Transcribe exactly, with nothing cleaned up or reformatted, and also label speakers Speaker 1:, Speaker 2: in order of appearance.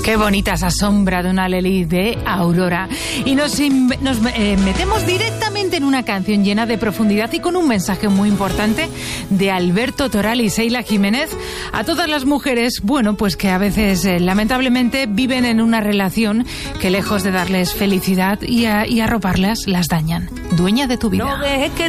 Speaker 1: Qué bonita esa sombra de una Lely de Aurora. Y nos, nos eh, metemos directamente en una canción llena de profundidad y con un mensaje muy importante de Alberto Toral y Seila Jiménez a todas las mujeres, bueno, pues que a veces eh, lamentablemente viven en una relación que lejos de darles felicidad y, a, y arroparlas, las dañan. Dueña de tu vida.
Speaker 2: No dejes que